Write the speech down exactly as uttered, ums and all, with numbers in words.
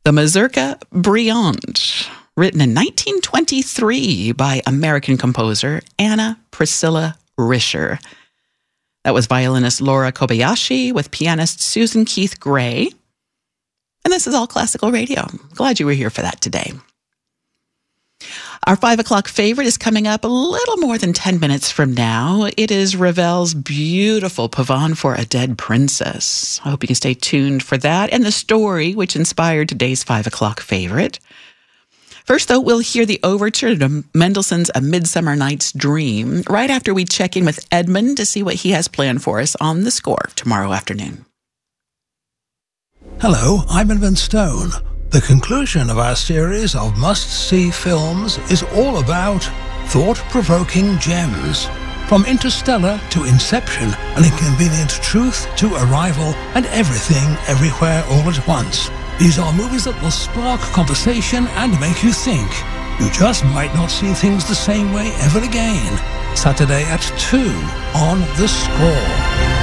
The Mazurka Brillante, written in nineteen twenty-three by American composer Anna Priscilla Risher. That was violinist Laura Kobayashi with pianist Susan Keith Gray. And this is All Classical Radio. Glad you were here for that today. Our five o'clock favorite is coming up a little more than ten minutes from now. It is Ravel's beautiful Pavane for a Dead Princess. I hope you can stay tuned for that and the story which inspired today's five o'clock favorite. First, though, we'll hear the overture to Mendelssohn's A Midsummer Night's Dream right after we check in with Edmund to see what he has planned for us on the score tomorrow afternoon. Hello, I'm Edmund Stone. The conclusion of our series of must-see films is all about thought-provoking gems. From Interstellar to Inception, An Inconvenient Truth to Arrival, and Everything, Everywhere, All at Once. These are movies that will spark conversation and make you think. You just might not see things the same way ever again. Saturday at two on The Score.